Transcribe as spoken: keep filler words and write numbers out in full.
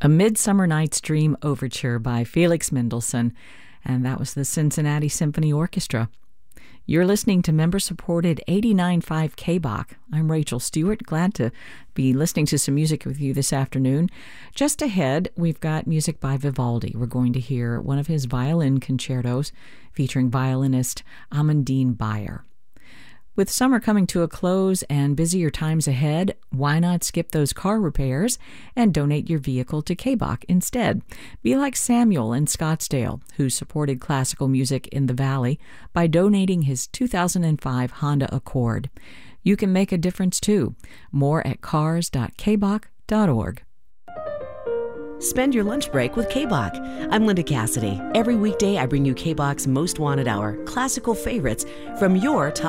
A Midsummer Night's Dream Overture by Felix Mendelssohn, and that was the Cincinnati Symphony Orchestra. You're listening to member-supported eighty-nine point five K B O C. I'm Rachel Stewart. Glad to be listening to some music with you this afternoon. Just ahead, we've got music by Vivaldi. We're going to hear one of his violin concertos featuring violinist Amandine Bayer. With summer coming to a close and busier times ahead, why not skip those car repairs and donate your vehicle to K B O C instead? Be like Samuel in Scottsdale, who supported classical music in the Valley by donating his two thousand five Honda Accord. You can make a difference too. More at cars dot k b o c dot org. Spend your lunch break with K B O C. I'm Linda Cassidy. Every weekday I bring you K B O C's Most Wanted Hour, classical favorites from your top